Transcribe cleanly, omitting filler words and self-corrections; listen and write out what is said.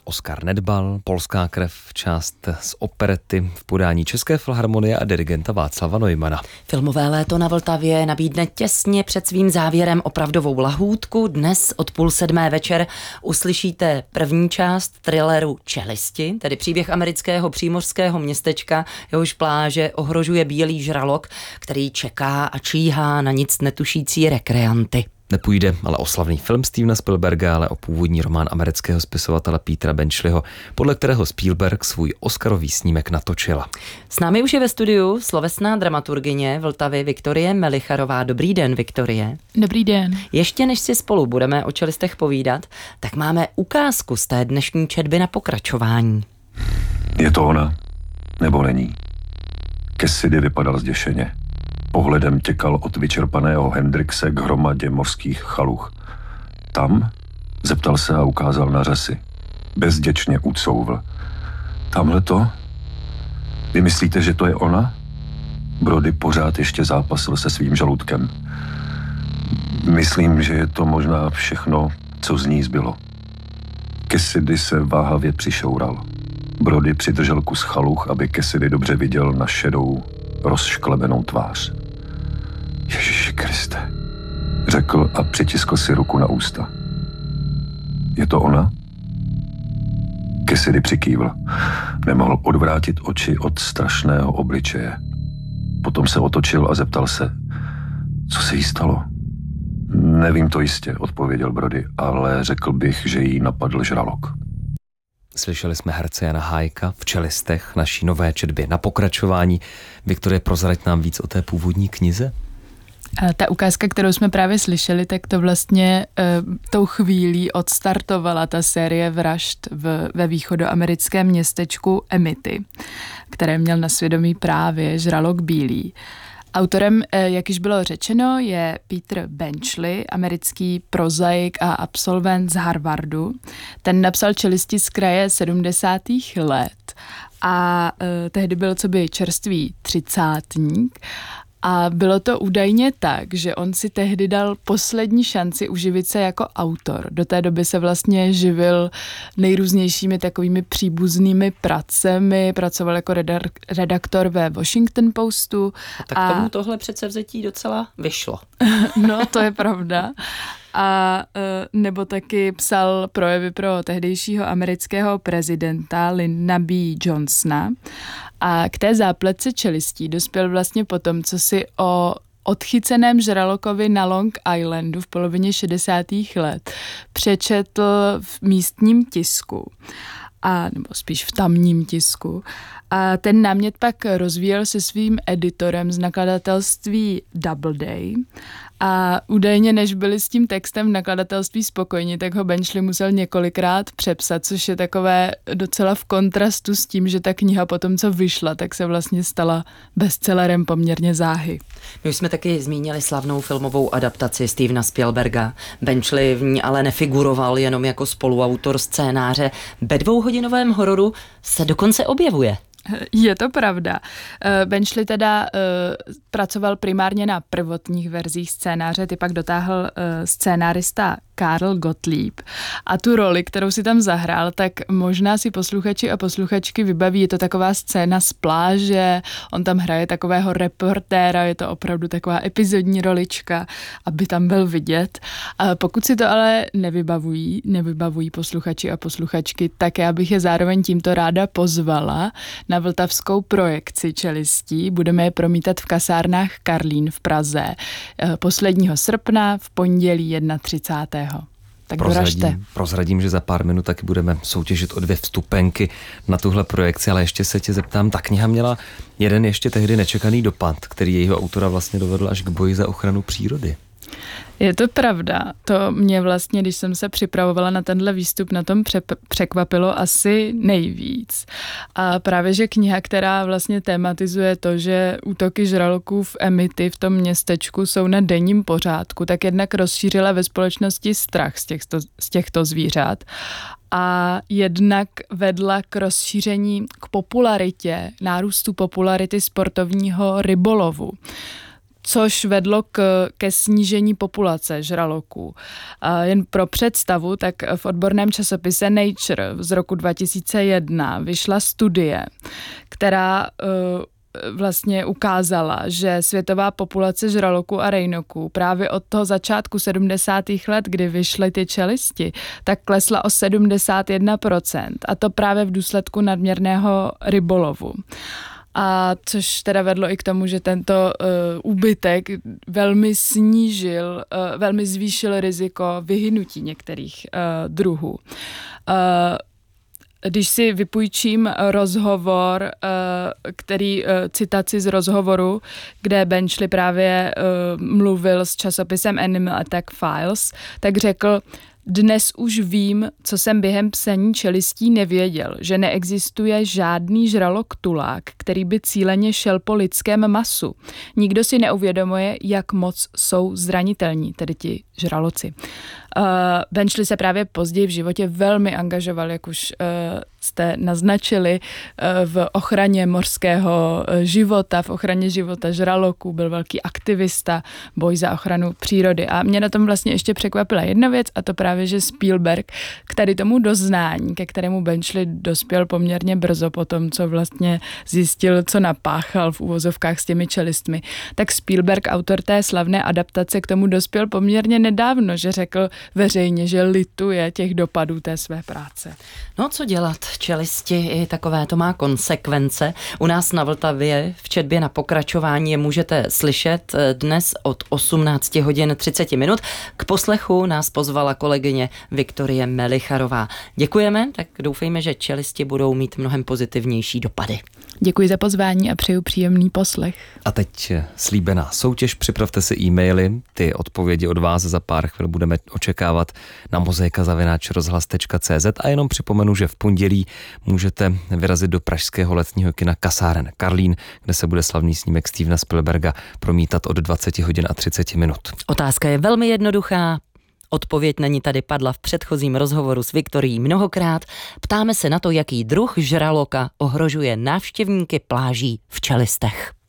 Oskar Nedbal, Polská krev, část z operety v podání České filharmonie a dirigenta Václava Neumana. Filmové léto na Vltavě nabídne těsně před svým závěrem opravdovou lahůdku. Dnes od 6:30 večer uslyšíte první část thrilleru Čelisti, tedy příběh amerického přímořského městečka, jehož pláže ohrožuje bílý žralok, který čeká a číhá na nic netušící rekreanty. Nepůjde ale o slavný film Stevena Spielberga, ale o původní román amerického spisovatele Petera Benčliho, podle kterého Spielberg svůj Oscarový snímek natočila. S námi už je ve studiu slovesná dramaturgyně Vltavy Viktorie Melicharová. Dobrý den, Viktorie. Dobrý den. Ještě než si spolu budeme o čelistech povídat, tak máme ukázku z té dnešní četby na pokračování. Je to ona? Nebo není? Cassidy vypadal zděšeně. Pohledem těkal od vyčerpaného Hendrixe k hromadě mořských chaluch. Tam? Zeptal se a ukázal na řasy. Bezděčně ucouvl. Tamhle to? Vy myslíte, že to je ona? Brody pořád ještě zápasil se svým žaludkem. Myslím, že je to možná všechno, co z ní zbylo. Cassidy se váhavě přišoural. Brody přidržel kus chaluch, aby Cassidy dobře viděl na šedou, rozšklebenou tvář. Ježiši Kriste, řekl a přitiskl si ruku na ústa. Je to ona? Cassidy přikývl. Nemohl odvrátit oči od strašného obličeje. Potom se otočil a zeptal se, co se jí stalo. Nevím to jistě, odpověděl Brody, ale řekl bych, že jí napadl žralok. Slyšeli jsme herce Jana Hájka v Čelistech, naší nové četbě na pokračování. Viktorie, prozrať nám víc o té původní knize? A ta ukázka, kterou jsme právě slyšeli, tak to vlastně tou chvílí odstartovala ta série vražd ve východoamerickém městečku Amity, které měl na svědomí právě žralok bílý. Autorem, jak již bylo řečeno, je Peter Benchley, americký prozaik a absolvent z Harvardu. Ten napsal Čelisti z kraje 70. let a tehdy byl coby čerstvý třicátník. A bylo to údajně tak, že on si tehdy dal poslední šanci uživit se jako autor. Do té doby se vlastně živil nejrůznějšími takovými příbuznými pracemi, pracoval jako redaktor ve Washington Postu. A tak tomu tohle předsevzetí docela vyšlo. No, to je pravda. A nebo taky psal projevy pro tehdejšího amerického prezidenta Lyndona B. Johnsona. A k té zápletce čelistí dospěl vlastně potom, co si o odchyceném žralokovi na Long Islandu v polovině 60. let přečetl v místním tisku. Nebo spíš v tamním tisku. A ten námět pak rozvíjel se svým editorem z nakladatelství Doubleday. A údajně, než byli s tím textem v nakladatelství spokojeni, tak ho Benchley musel několikrát přepsat, což je takové docela v kontrastu s tím, že ta kniha potom, co vyšla, tak se vlastně stala bestsellerem poměrně záhy. My už jsme taky zmínili slavnou filmovou adaptaci Stevena Spielberga. Benchley v ní ale nefiguroval jenom jako spoluautor scénáře. Ve 2hodinovém hororu se dokonce objevuje. Je to pravda. Benchley teda pracoval primárně na prvotních verzích scénáře, ty pak dotáhl scénárista Karl Gottlieb. A tu roli, kterou si tam zahrál, tak možná si posluchači a posluchačky vybaví, je to taková scéna z pláže, on tam hraje takového reportéra, je to opravdu taková epizodní rolička, aby tam byl vidět. A pokud si to ale nevybavují posluchači a posluchačky, tak já bych je zároveň tímto ráda pozvala na vltavskou projekci Čelistí. Budeme je promítat v kasárnách Karlín v Praze posledního srpna v pondělí 31. Tak Prozradím, že za pár minut taky budeme soutěžit o 2 vstupenky na tuhle projekci, ale ještě se tě zeptám, ta kniha měla jeden ještě tehdy nečekaný dopad, který jejího autora vlastně dovedl až k boji za ochranu přírody. Je to pravda. To mě vlastně, když jsem se připravovala na tenhle výstup, na tom překvapilo asi nejvíc. A právě, že kniha, která vlastně tematizuje to, že útoky žraloků v Amity v tom městečku jsou na denním pořádku, tak jednak rozšířila ve společnosti strach z těchto zvířat a jednak vedla k rozšíření, k popularitě, nárůstu popularity sportovního rybolovu. což vedlo ke snížení populace žraloků. Jen pro představu, tak v odborném časopise Nature z roku 2001 vyšla studie, která vlastně ukázala, že světová populace žraloků a rejnoků právě od toho začátku 70. let, kdy vyšly ty čelisti, tak klesla o 71%, a to právě v důsledku nadměrného rybolovu. A což teda vedlo i k tomu, že tento úbytek velmi zvýšil riziko vyhynutí některých druhů. Když si vypůjčím rozhovor, citaci z rozhovoru, kde Benchley právě mluvil s časopisem Animal Attack Files, tak řekl: dnes už vím, co jsem během psaní čelistí nevěděl, že neexistuje žádný žralok-tulák, který by cíleně šel po lidském masu. Nikdo si neuvědomuje, jak moc jsou zranitelní, tedy ti žraloci. Benchley se právě později v životě velmi angažoval, jak už jste naznačili, v ochraně mořského života, v ochraně života žraloků, byl velký aktivista, boj za ochranu přírody. A mě na tom vlastně ještě překvapila jedna věc, a to právě, že Spielberg k tady tomu doznání, ke kterému Benchley dospěl poměrně brzo po tom, co vlastně zjistil, co napáchal v uvozovkách s těmi čelistmi, tak Spielberg, autor té slavné adaptace, k tomu dospěl poměrně nedávno, že řekl veřejně, že lituje těch dopadů té své práce. No, co dělat? Čelisti i takové to má konsekvence. U nás na Vltavě v četbě na pokračování je můžete slyšet dnes od 18 hodin 30 minut. K poslechu nás pozvala kolegyně Viktorie Melicharová. Děkujeme, tak doufejme, že čelisti budou mít mnohem pozitivnější dopady. Děkuji za pozvání a přeju příjemný poslech. A teď slíbená soutěž, připravte si e-maily, ty odpovědi od vás za pár chvil budeme očekávat na mozaika@rozhlas.cz a jenom připomenu, že v pondělí můžete vyrazit do pražského letního kina Kasáren Karlín, kde se bude slavný snímek Stevena Spielberga promítat od 20 hodin a 30 minut. Otázka je velmi jednoduchá. Odpověď na ní tady padla v předchozím rozhovoru s Viktorií mnohokrát. Ptáme se na to, jaký druh žraloka ohrožuje návštěvníky pláží v Čelistech.